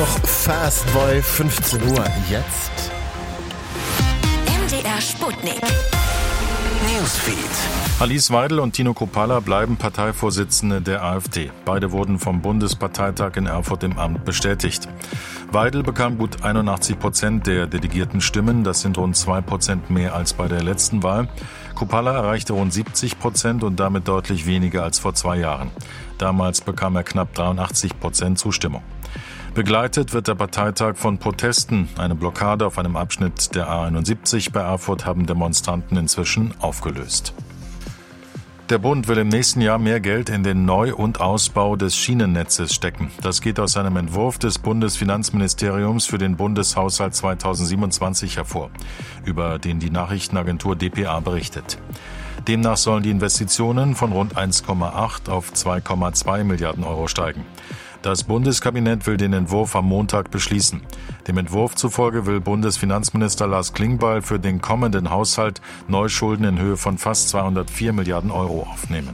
Fast Boy, 15 Uhr. Jetzt MDR Sputnik Newsfeed. Alice Weidel und Tino Kruppalla bleiben Parteivorsitzende der AfD. Beide wurden vom Bundesparteitag in Erfurt im Amt bestätigt. Weidel bekam gut 81% der delegierten Stimmen. Das sind rund 2% mehr als bei der letzten Wahl. Kruppalla erreichte rund 70% und damit deutlich weniger als vor 2 Jahren. Damals bekam er knapp 83% Zustimmung. Begleitet wird der Parteitag von Protesten. Eine Blockade auf einem Abschnitt der A71 bei Erfurt haben Demonstranten inzwischen aufgelöst. Der Bund will im nächsten Jahr mehr Geld in den Neu- und Ausbau des Schienennetzes stecken. Das geht aus einem Entwurf des Bundesfinanzministeriums für den Bundeshaushalt 2027 hervor, über den die Nachrichtenagentur dpa berichtet. Demnach sollen die Investitionen von rund 1,8 auf 2,2 Milliarden Euro steigen. Das Bundeskabinett will den Entwurf am Montag beschließen. Dem Entwurf zufolge will Bundesfinanzminister Lars Klingbeil für den kommenden Haushalt Neuschulden in Höhe von fast 204 Milliarden Euro aufnehmen.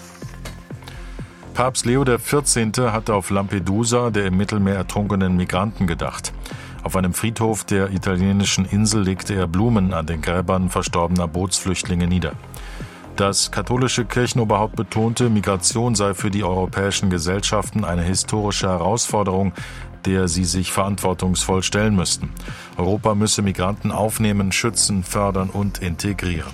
Papst Leo XIV. Hatte auf Lampedusa, der im Mittelmeer ertrunkenen Migranten, gedacht. Auf einem Friedhof der italienischen Insel legte er Blumen an den Gräbern verstorbener Bootsflüchtlinge nieder. Das katholische Kirchenoberhaupt betonte, Migration sei für die europäischen Gesellschaften eine historische Herausforderung, der sie sich verantwortungsvoll stellen müssten. Europa müsse Migranten aufnehmen, schützen, fördern und integrieren.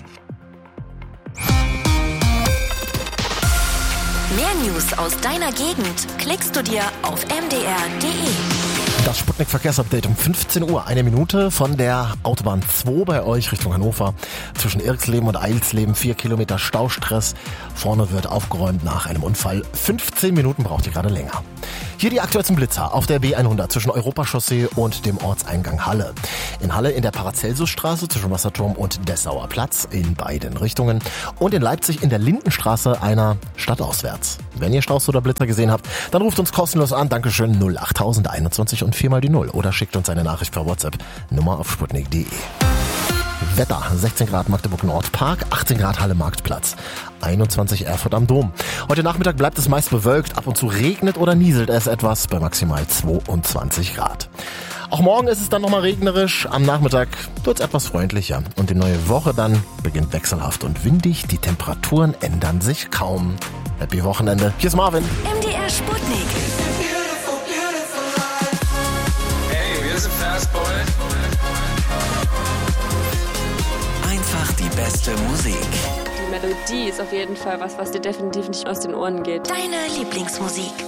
Mehr News aus deiner Gegend klickst du dir auf mdr.de. das Sputnik-Verkehrsupdate um 15 Uhr. 1 Minute von der Autobahn 2 bei euch Richtung Hannover. Zwischen Irksleben und Eilsleben 4 Kilometer Staustress. Vorne wird aufgeräumt nach einem Unfall. 15 Minuten braucht ihr gerade länger. Hier die aktuellsten Blitzer auf der B100 zwischen Europachaussee und dem Ortseingang Halle. In Halle in der Paracelsusstraße zwischen Wasserturm und Dessauer Platz in beiden Richtungen. Und in Leipzig in der Lindenstraße einer stadtauswärts. Wenn ihr Staus oder Blitzer gesehen habt, dann ruft uns kostenlos an. Dankeschön 08021 und 4 mal die 0. Oder schickt uns eine Nachricht per WhatsApp. Nummer auf sputnik.de. Wetter, 16 Grad Magdeburg Nordpark, 18 Grad Halle Marktplatz, 21 Erfurt am Dom. Heute Nachmittag bleibt es meist bewölkt, ab und zu regnet oder nieselt es etwas bei maximal 22 Grad. Auch morgen ist es dann nochmal regnerisch, am Nachmittag wird es etwas freundlicher und die neue Woche dann beginnt wechselhaft und windig, die Temperaturen ändern sich kaum. Happy Wochenende, hier ist Marvin. MDR Sputnik. Hey, wir sind Fast Boy. Einfach die beste Musik. Die Melodie ist auf jeden Fall was dir definitiv nicht aus den Ohren geht. Deine Lieblingsmusik.